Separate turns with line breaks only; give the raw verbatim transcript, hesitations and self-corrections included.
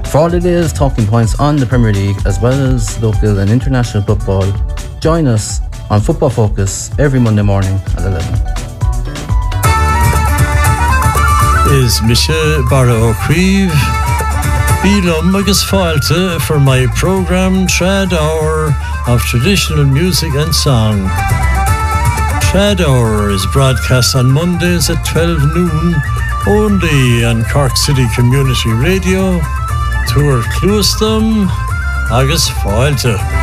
For all the latest talking points on the Premier League as well as local and international football, join us on Football Focus every Monday morning at eleven.
Is Michelle Barra O'Crieve Bílum agus fáilte for my programme Trad Hour of Traditional Music and Song. Trad Hour is broadcast on Mondays at twelve noon only on Cork City Community Radio. Tuair Clúastam agus fáilte.